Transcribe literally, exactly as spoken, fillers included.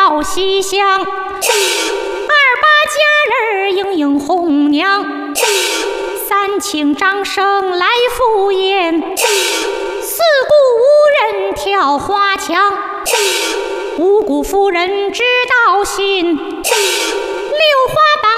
到西厢，二八佳人迎迎红娘，三请掌声来赴宴，四顾无人跳花墙，五顾夫人知道信，六花榜